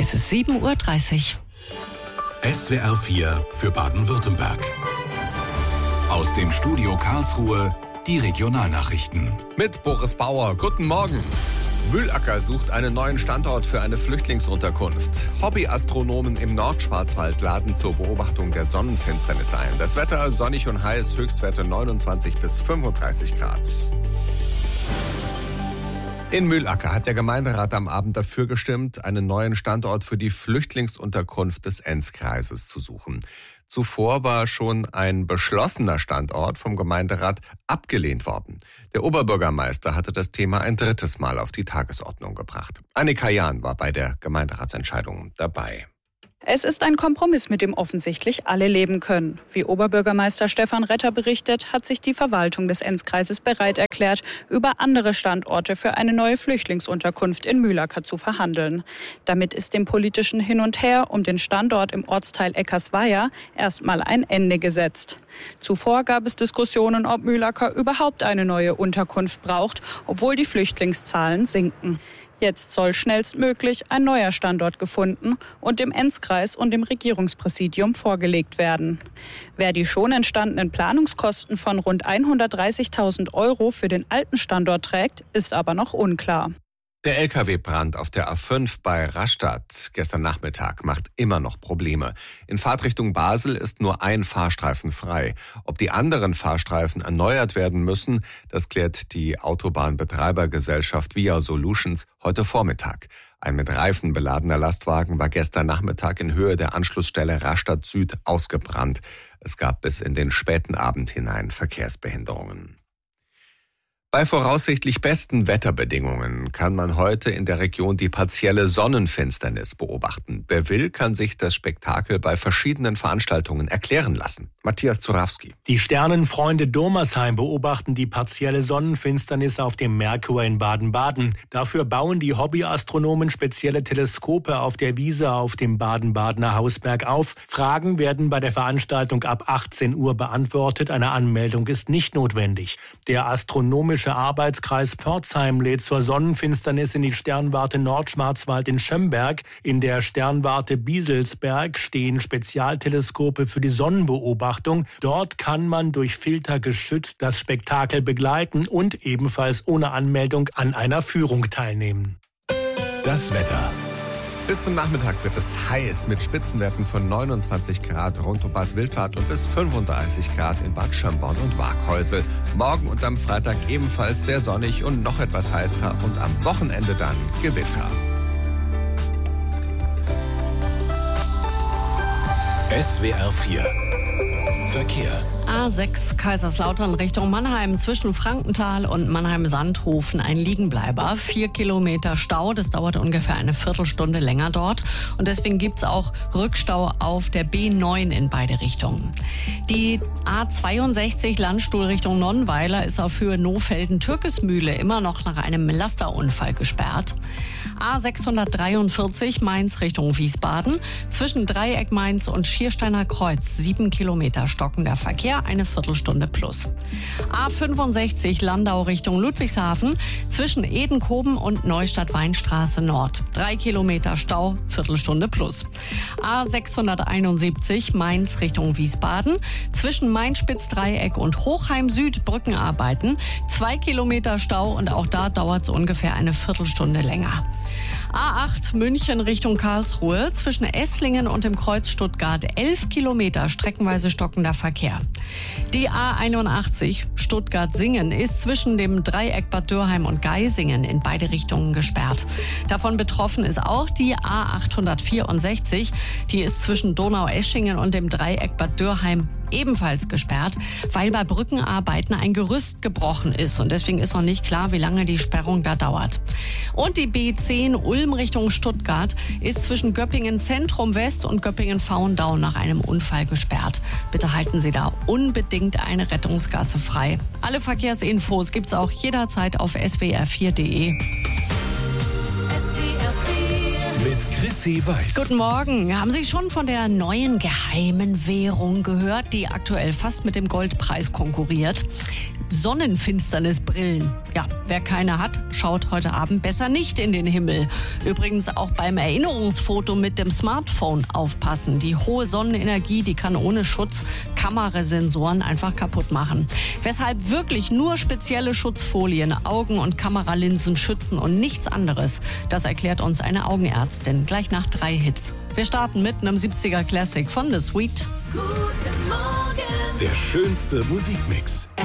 Es ist 7:30 Uhr. SWR 4 für Baden-Württemberg. Aus dem Studio Karlsruhe die Regionalnachrichten. Mit Boris Bauer. Guten Morgen. Mühlacker sucht einen neuen Standort für eine Flüchtlingsunterkunft. Hobbyastronomen im Nordschwarzwald laden zur Beobachtung der Sonnenfinsternis ein. Das Wetter sonnig und heiß, Höchstwerte 29 bis 35 Grad. In Mühlacker hat der Gemeinderat am Abend dafür gestimmt, einen neuen Standort für die Flüchtlingsunterkunft des Enzkreises zu suchen. Zuvor war schon ein beschlossener Standort vom Gemeinderat abgelehnt worden. Der Oberbürgermeister hatte das Thema ein drittes Mal auf die Tagesordnung gebracht. Annika Jahn war bei der Gemeinderatsentscheidung dabei. Es ist ein Kompromiss, mit dem offensichtlich alle leben können. Wie Oberbürgermeister Stefan Retter berichtet, hat sich die Verwaltung des Enzkreises bereit erklärt, über andere Standorte für eine neue Flüchtlingsunterkunft in Mühlacker zu verhandeln. Damit ist dem politischen Hin und Her um den Standort im Ortsteil Eckersweier erstmal ein Ende gesetzt. Zuvor gab es Diskussionen, ob Mühlacker überhaupt eine neue Unterkunft braucht, obwohl die Flüchtlingszahlen sinken. Jetzt soll schnellstmöglich ein neuer Standort gefunden und dem Enzkreis und dem Regierungspräsidium vorgelegt werden. Wer die schon entstandenen Planungskosten von rund 130.000 € für den alten Standort trägt, ist aber noch unklar. Der Lkw-Brand auf der A5 bei Rastatt gestern Nachmittag macht immer noch Probleme. In Fahrtrichtung Basel ist nur ein Fahrstreifen frei. Ob die anderen Fahrstreifen erneuert werden müssen, das klärt die Autobahnbetreibergesellschaft Via Solutions heute Vormittag. Ein mit Reifen beladener Lastwagen war gestern Nachmittag in Höhe der Anschlussstelle Rastatt Süd ausgebrannt. Es gab bis in den späten Abend hinein Verkehrsbehinderungen. Bei voraussichtlich besten Wetterbedingungen kann man heute in der Region die partielle Sonnenfinsternis beobachten. Wer will, kann sich das Spektakel bei verschiedenen Veranstaltungen erklären lassen. Matthias Zurawski. Die Sternenfreunde Domersheim beobachten die partielle Sonnenfinsternis auf dem Merkur in Baden-Baden. Dafür bauen die Hobbyastronomen spezielle Teleskope auf der Wiese auf dem Baden-Badener Hausberg auf. Fragen werden bei der Veranstaltung ab 18 Uhr beantwortet. Eine Anmeldung ist nicht notwendig. Der astronomische Arbeitskreis Pforzheim lädt zur Sonnenfinsternis in die Sternwarte Nordschwarzwald in Schömberg. In der Sternwarte Bieselsberg stehen Spezialteleskope für die Sonnenbeobachtung. Dort kann man durch Filter geschützt das Spektakel begleiten und ebenfalls ohne Anmeldung an einer Führung teilnehmen. Das Wetter. Bis zum Nachmittag wird es heiß mit Spitzenwerten von 29 Grad rund um Bad Wildbad und bis 35 Grad in Bad Schönborn und Waghäusel. Morgen und am Freitag ebenfalls sehr sonnig und noch etwas heißer und am Wochenende dann Gewitter. SWR 4 Verkehr. A6 Kaiserslautern Richtung Mannheim zwischen Frankenthal und Mannheim-Sandhofen ein Liegenbleiber. 4 Kilometer Stau, das dauert ungefähr eine Viertelstunde länger dort. Und deswegen gibt's auch Rückstau auf der B9 in beide Richtungen. Die A62 Landstuhl Richtung Nonnweiler ist auf Höhe Nohfelden-Türkesmühle immer noch nach einem Lasterunfall gesperrt. A643 Mainz Richtung Wiesbaden. Zwischen Dreieck Mainz und Schiersteiner Kreuz 7 Kilometer stockender Verkehr, eine Viertelstunde plus. A65 Landau Richtung Ludwigshafen. Zwischen Edenkoben und Neustadt-Weinstraße Nord 3 Kilometer Stau, Viertelstunde plus. A671 Mainz Richtung Wiesbaden. Zwischen Main-Spitz-Dreieck und Hochheim Süd Brückenarbeiten 2 Kilometer Stau und auch da dauert es ungefähr eine Viertelstunde länger. A8 München Richtung Karlsruhe. Zwischen Esslingen und dem Kreuz Stuttgart 11 Kilometer streckenweise stockender Verkehr. Die A81 Stuttgart-Singen ist zwischen dem Dreieck Bad Dürrheim und Geisingen in beide Richtungen gesperrt. Davon betroffen ist auch die A864. Die ist zwischen Donaueschingen und dem Dreieck Bad Dürrheim ebenfalls gesperrt, weil bei Brückenarbeiten ein Gerüst gebrochen ist. Und deswegen ist noch nicht klar, wie lange die Sperrung da dauert. Und die B10 Ulm Richtung Stuttgart ist zwischen Göppingen Zentrum West und Göppingen Faundau nach einem Unfall gesperrt. Bitte halten Sie da unbedingt eine Rettungsgasse frei. Alle Verkehrsinfos gibt's auch jederzeit auf swr4.de. Mit Jesse weiß. Guten Morgen. Haben Sie schon von der neuen geheimen Währung gehört, die aktuell fast mit dem Goldpreis konkurriert? Sonnenfinsternisbrillen. Ja, wer keine hat, schaut heute Abend besser nicht in den Himmel. Übrigens auch beim Erinnerungsfoto mit dem Smartphone aufpassen. Die hohe Sonnenenergie, die kann ohne Schutz Kamerasensoren einfach kaputt machen. Weshalb wirklich nur spezielle Schutzfolien, Augen- und Kameralinsen schützen und nichts anderes, das erklärt uns eine Augenärztin gleich nach 3 Hits. Wir starten mit einem 70er Classic von The Sweet. Der schönste Musikmix.